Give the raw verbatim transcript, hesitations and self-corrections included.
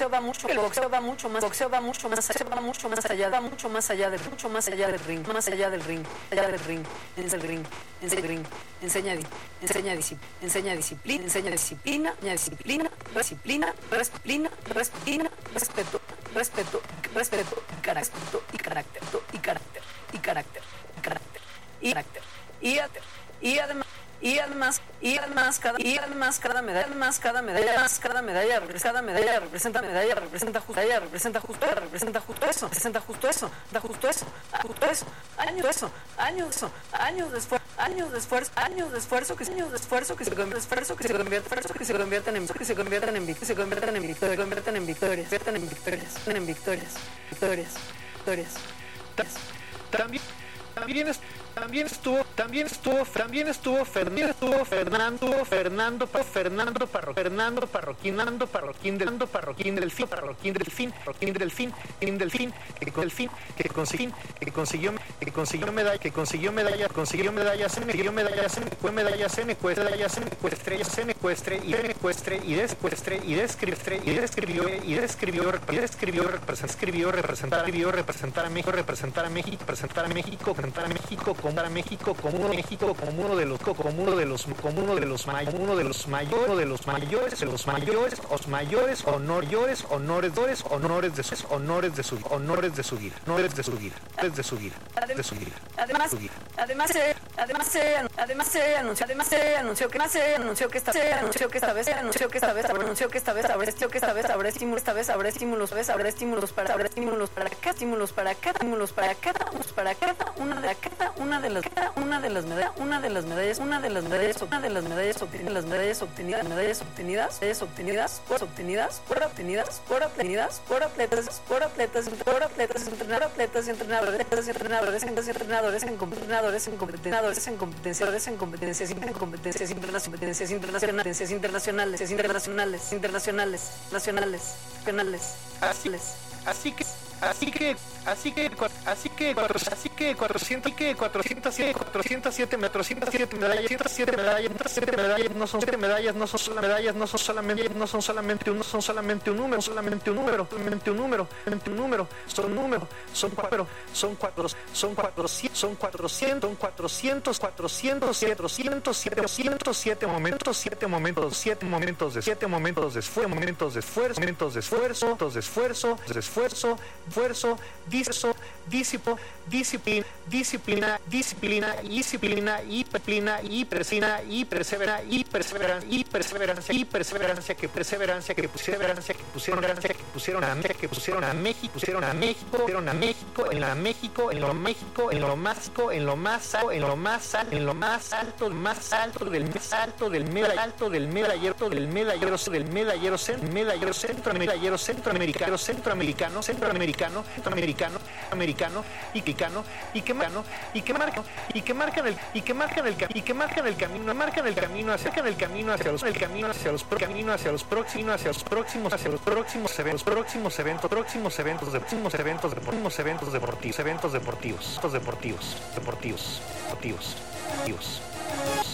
boxeo va mucho, el boxeo va mucho más, boxeo va mucho más, va mucho más allá, va mucho más allá del, mucho más allá del ring, más allá del ring, allá del ring, en el ring, en el ring, enseña, enseña, enseña disciplina, enseña disciplina, enseña disciplina, disciplina, disciplina, disciplina, respeto, respeto, respeto, carácter, y carácter, y carácter, y carácter, carácter, y carácter, y y además y además y además cada y además cada medalla además cada medalla más cada medalla cada medalla representa medalla representa justo ella representa justo representa justo eso representa justo eso da justo eso justo eso años eso años eso años de esfuerzo años de esfuerzo años de esfuerzo que años de esfuerzo que se convierte esfuerzo que se convierte esfuerzo que se convierten en que se convierten en que se convierten en victorias se convierten en victorias se convierten en victorias en victorias victorias victorias también también es También estuvo, también estuvo, también estuvo, también estuvo Fernando, Fernando, Fernando Parro, Fernando Parroquinando, Parroquín del Parroquín del fin, Parroquín del fin, Parroquín del fin, fin del fin, que con el fin, que consiguió, que consiguió, que consiguió medalla, que consiguió medalla, consiguió medallas, consiguió medallas, fue medallas, ecuestre, medallas, ecuestre, ecuestre y ecuestre y descuestre y descriptre y describió y describió y describió escribió representar, escribió representar a México, representar a México, representar a México, representar a México como a México como uno México como uno de los como uno de los como uno de los mayores uno de los mayores de los mayores de los mayores los mayores honores honores honores de sus honores de su honores de su vida honores de su vida honores de su vida de su vida además además se además se además se anunció además se anunció que se anunció que esta se anunció que esta vez se anunció que esta vez anunció que esta vez habrá que esta vez habrá estímulos esta vez habrá estímulos vez habrá estímulos para habrá estímulos para acá estímulos para acá estímulos para cada para cada una de cada una de las una de las medallas una de las medallas una de las medallas una de las medallas obtenidas las medallas obtenidas medallas obtenidas medallas obtenidas por obtenidas por obtenidas por obtenidas por atletas por atletas por atletas entrenadores atletas entrenadores entrenadores entrenadores en entrenadores en competidores en competencias en competencias en competencias internacionales internacionales internacionales internacionales internacionales nacionales penales así así que así que así que así que así que cuatrocientos que cuatrocientos siete cuatrocientos siete cuatrocientos siete medallas ciento siete medallas siete medallas no son siete medallas no son solo medallas no son solamente no son solamente uno son solamente un número solamente un número solamente un número solamente un número son números son cuatro son cuatro son cuatrocientos son cuatrocientos son cuatrocientos cuatrocientos cuatrocientos siete siete momentos siete momentos siete momentos de siete momentos de esfuerzo momentos de esfuerzo momentos de esfuerzo momentos de esfuerzo de esfuerzo esfuerzo disciplina disciplina disciplina disciplina disciplina y disciplina y persina y persevera y perseverancia y perseverancia y perseverancia que perseverancia que perseverancia que pusieron que pusieron a México que pusieron a México pusieron a México pusieron a México en la México en lo México en lo más en lo más alto en lo más alto en lo más alto más alto del más alto del medallero alto del medallero del medallero del medallero medallero centro medallero centroamericano centroamericano centroamericano centroamericano americano y mexicano y que marcan y que marcan y que marcan el y que marcan el y que marcan el camino marcan el camino hacia el camino hacia los el camino hacia los camino hacia los próximos hacia los próximos hacia los próximos eventos próximos eventos próximos eventos de próximos eventos deportivos eventos deportivos eventos deportivos deportivos deportivos deportivos deportivos